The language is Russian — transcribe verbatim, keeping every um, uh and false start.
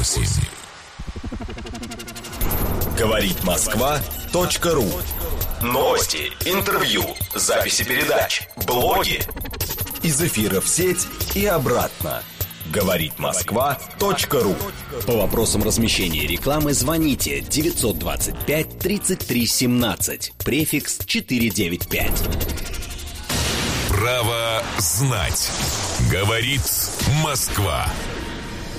восемь. Говорит Москва точка ру. Новости, интервью, записи передач, блоги. Из эфира в сеть и обратно. Говорит Москва точка ру. По вопросам размещения рекламы звоните девятьсот двадцать пять тридцать три семнадцать, префикс четыреста девяносто пять. Право знать. Говорит Москва.